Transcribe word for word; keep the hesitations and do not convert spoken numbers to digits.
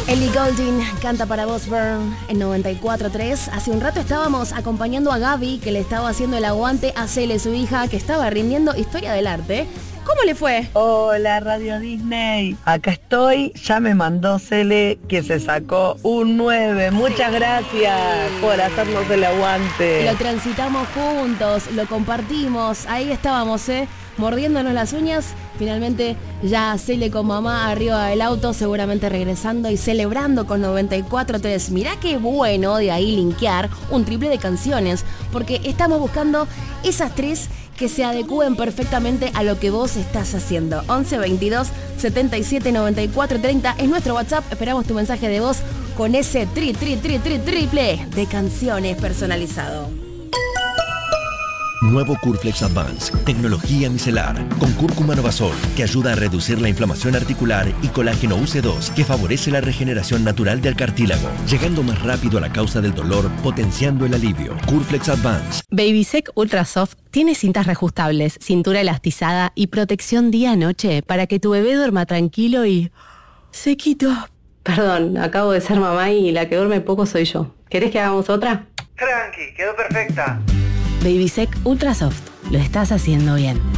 Ellie Goulding canta para vos, Burn, en noventa y cuatro tres. Hace un rato estábamos acompañando a Gaby, que le estaba haciendo el aguante a Cele, su hija, que estaba rindiendo Historia del Arte. ¿Cómo le fue? Hola, Radio Disney. Acá estoy. Ya me mandó Cele que se sacó un nueve. Muchas gracias por hacernos el aguante. Lo transitamos juntos, lo compartimos. Ahí estábamos, ¿eh? Mordiéndonos las uñas. Finalmente ya Cele con mamá arriba del auto, seguramente regresando y celebrando con noventa y cuatro tres. Mirá qué bueno de ahí linkear un triple de canciones, porque estamos buscando esas tres que se adecúen perfectamente a lo que vos estás haciendo. once veintidós setenta y siete noventa y cuatro treinta es nuestro WhatsApp. Esperamos tu mensaje de voz con ese tri, tri, tri, tri, triple de canciones personalizado. Nuevo Curflex Advance, tecnología micelar, con cúrcuma Novasol, que ayuda a reducir la inflamación articular, y colágeno U C dos, que favorece la regeneración natural del cartílago, llegando más rápido a la causa del dolor, potenciando el alivio. Curflex Advance. Babysec Ultra Soft tiene cintas reajustables, cintura elastizada y protección día-noche para que tu bebé duerma tranquilo y sequito. Perdón, acabo de ser mamá y la que duerme poco soy yo. ¿Querés que hagamos otra? Tranqui, quedó perfecta. Babysec Ultra Soft. Lo estás haciendo bien.